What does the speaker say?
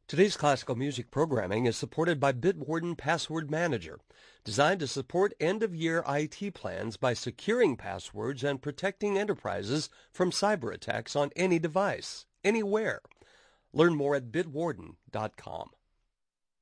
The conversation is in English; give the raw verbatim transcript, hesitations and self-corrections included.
Today's classical music programming is supported by Bitwarden Password Manager, designed to support end-of-year I T plans by securing passwords and protecting enterprises from cyber attacks on any device, anywhere. Learn more at bitwarden dot com.